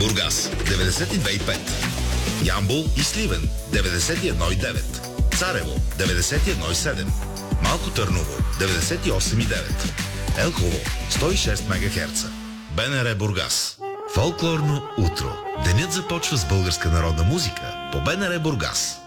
Бургас 92,5. Ямбол и Сливен 91,9. Царево 91,7. Малко Търново 98,9. Елхово 106 МГц. БНР Бургас. Фолклорно утро. Денят започва с българска народна музика по БНР Бургас.